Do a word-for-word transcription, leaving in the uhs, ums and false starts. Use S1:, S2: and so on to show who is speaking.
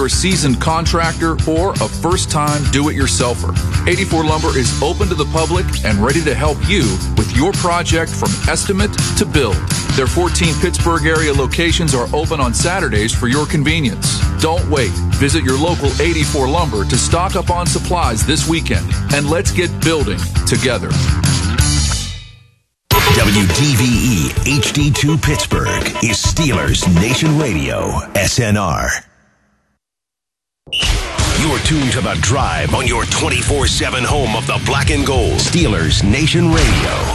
S1: you're a seasoned contractor or a first-time do-it-yourselfer, eighty-four Lumber is open to the public and ready to help you with your project from estimate to build. Their fourteen Pittsburgh area locations are open on Saturdays for your convenience. Don't wait. Visit your local eighty-four Lumber to stock up on supplies this weekend, and let's get building together.
S2: W D V E H D two Pittsburgh is Steelers Nation Radio, S N R. You're tuned to The Drive on your twenty-four seven home of the black and gold. Steelers Nation Radio.